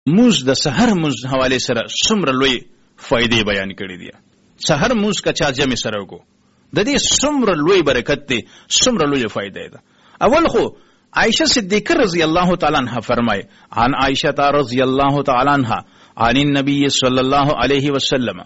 موز د سحر موز حواله سره څومره لوی فائدې بیان کړې دي. سحر موز کا چا جمع سره وکړو د دې څومره لوی برکت دی، څومره لوی فائدې ده. اول خو عائشہ صدیقہ رضی اللہ تعالی عنہ فرمائے عن عائشہ رضی اللہ تعالی عنہ عن النبي صلى الله عليه وسلم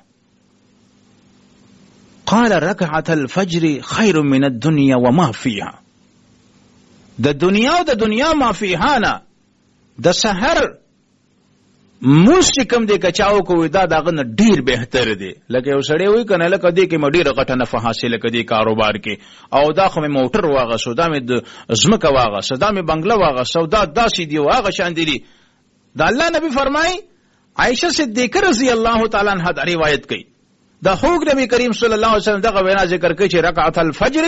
قال ركعة الفجر خير من الدنيا وما فيها. د دنیا او د دنیا ما فيها نه د سحر موږ چې کوم دی کچاو کوی دا دغه نه ډیر بهتر دی. لکه یو سړی وای کنه لکه دې کې مډیره غټه نفع حاصله کړي کاروبار کې، او دا خو مې موټر واغه سودا مې د زمکه واغه سودا مې بنگله واغه سودا داسې دی واغه شان دی. دا الله نبی فرمای عائشہ صدیقہ رضی اللہ تعالی عنہا دا روایت کړي دا خوږ نبی کریم صلی الله علیه وسلم دغه وینا ذکر کوي چې رکعت الفجر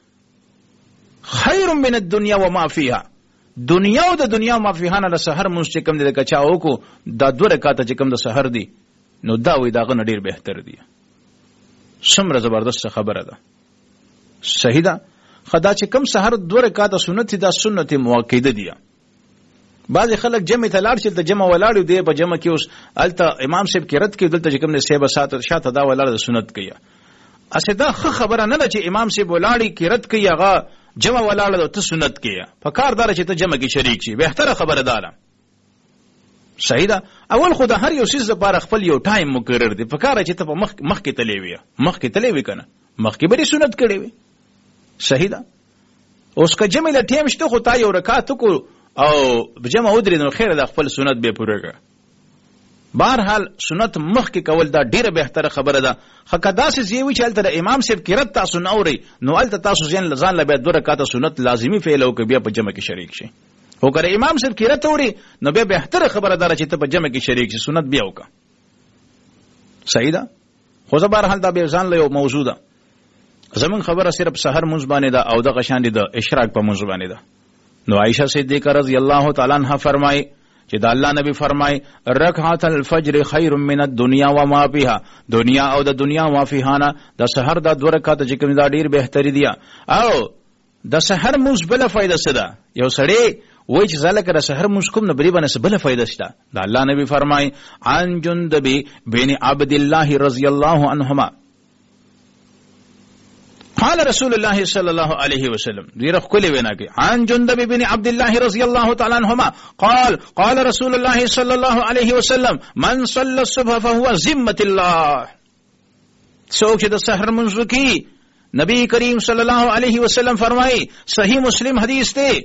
خیر من الدنيا وما فيها. دنیا او د دنیا ما فيها نه سحر موږ چې کوم د کچاو کو دا دوه رکعاته چې کوم د سحر دی نو دا وې داغه نډیر بهتر دی. څومره زبردست خبره ده. صحیح ده. خدا چې کوم سحر دوه رکعاته سنت دا سنت موقته دی. بعض خلک جمع ته لاړ چې د جمع ولاړ دی په جمع کې اوس الته امام صاحب کې رد کې دلته چې کوم نه سیبه سات شاته دا ولاړ د سنت کیا. اسه دا خبره نه ده چې امام صاحب ولاړی کې رد کوي هغه جمع ولاړه ته سنت کیا. فکار دار چې ته جمع کې شریک شي بهتره خبره ده. صحیح ده. اول خو د هر یو سیز لپاره خپل یو ټایم مقرر دی. فکر چې ته په مخ کې تلې وي کنه مخ کې به سنت کړي وي. صحیح ده. اوس که جمع له ټیم شته خو تا یو رکعت کو او جمع ودرې نو خیر ده خپل سنت به پوره کړه. بهرحال سنت مخ کې کول دا ډیره بهتره خبره ده. خکدا سي زیوي چې الته امام صاحب کې رد تاسو نوري نو الته تاسو ځان له دوه رکعاته سنت لازمی فعل او کې بیا په جمع کې شریک شي. او کله امام صاحب کې رد اوري نو بیا بهتره خبره ده چې ته په جمع کې شریک شي سنت بیا وکا. صحیح ده. خو زه بهرحال دا به ځان له یو موضوع ده. زمون خبره صرف سحر منځ باندې ده او د غشان دي د اشراق په منځ باندې ده. نو عائشہ صدیقہ رضی اللہ تعالی عنہا فرمائے چې دا الله نبی فرمای رکعت الفجر خیر من الدنيا وما فيها. دنیا او د دنیا ما فيها نه د سحر د دوه رکعات چې کوم دا ډیر بهتري دی. او د سحر موږ بل فائدہ څه ده. یو سړی وای چې ځکه د سحر موږ کوم نه بری باندې بل فائدہ شته. دا الله نبی فرمای عن جندب بن عبد الله رضی الله عنهما قال رسول الله صلى الله عليه وسلم ديرخ كل ويناك عن جندب بن عبد الله رضي الله تعالى عنهما قال رسول الله صلى الله عليه وسلم من صلى الصبح فهو ذمة الله. سوک چې د سحر منځ کې نبی کریم صلی الله علیه وسلم فرمایي صحیح مسلم حدیث دی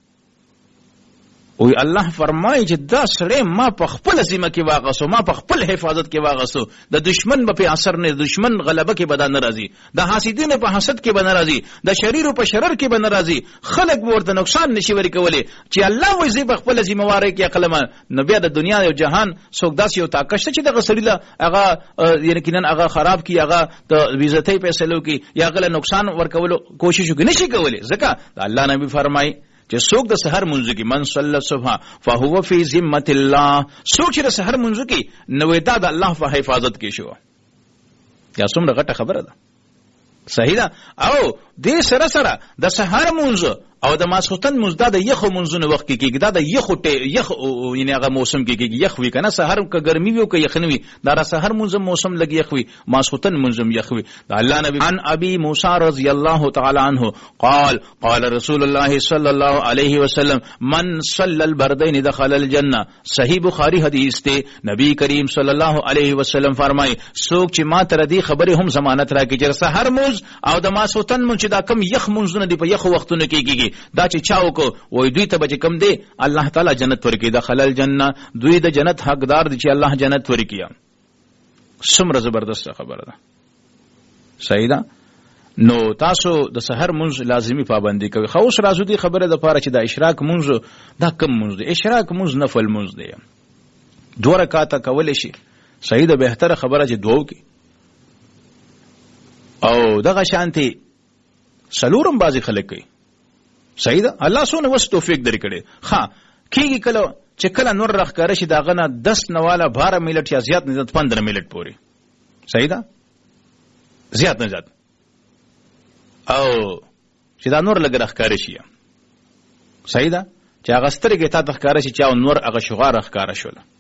وی الله فرمایي چې دا سره ما په خپل ذمہ کې واغسو ما په خپل حفاظت کې واغسو. د دشمن په اثر نه دشمن غلبه کې بدن ناراضي د حاسدین په حسد کې بدن ناراضي د شریر په شرر کې بدن ناراضي خلق ورته نقصان نشي ورکولې چې الله وایي په خپل ذمہ واره کې قلمه نبی د دنیا او جهان څوک داسې یو طاقت چې د غسړیله هغه یقینا هغه خراب کی هغه د عزتۍ فیصلو کې یا غل نقصان ورکولو کوشش نشي کولې. ځکه الله نبی فرمایي چې څوک د سحر منځ کې من صلی الصبح فهو فی ذمة الله. څوک چې د سحر منځ کې نو دا د الله په حفاظت کې شو. یا څومره غټه خبره ده. صحیح ده. او دې سره سره د سحر منځ او د ماسختن منځ د یخو منځونه وخت کې کېږي. دا د یخ یعنی هغه موسم کې کېږي. یخ وی کنه سحر که ګرمي وي او که یخنی وي دا را سحر منځ موسم لګي یخ وي ماسختن منځ یخ وي. دا الله نبی عن ابي موسی رضی الله تعالی عنه قال رسول الله صلی الله علیه وسلم من صلى البردين دخل الجنه. صحیح بخاری حدیث ته نبی کریم صلی الله علیه وسلم فرمای څوک چې ما تر دې خبره هم ضمانت راکړي چې سحر منځ او د ماسختن منځ دا کم یخ منځونه دی په یخ وختونو کې کېږي دا چې چاو کو وای دوی ته به کم دی الله تعالی جنت ورکی دخل الجنه دوی د جنت حقدار دي چې الله جنت ورکی. څومره زبردست خبره ده. صحیح ده. نو تاسو د سحر منځ لازمی پابندي کوي. خو اوس راځو دي خبره د پاره چې د اشراق منځ دا کم منځ دی. اشراق منځ نفل منځ دی. دوه رکعاته کول شي. صحیح ده. بهتره خبره چې دوه کی او دغه شانتي سلورم بازي خلک کوي. صحیح ده. الله سونه وس توفیق درکړي. ها کیږي کله چې کله نور راخاره شي داغه نه 10 نواله 12 منټ یا زیات نه 15 منټ پوري. صحیح ده. زیات نه زیات او چې دا نور لګ راخاره شي. صحیح ده. چې هغه سترګې ته ښکارا شي چې نور هغه شغار ښکارا شول.